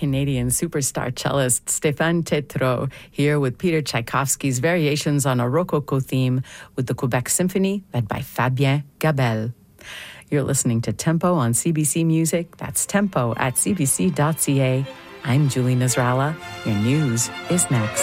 Canadian superstar cellist Stéphane Tétrault here with Peter Tchaikovsky's variations on a Rococo theme with the Quebec Symphony led by Fabien Gabelle. You're listening to Tempo on CBC Music. That's tempo at cbc.ca. I'm Julie Nasrallah. Your news is next.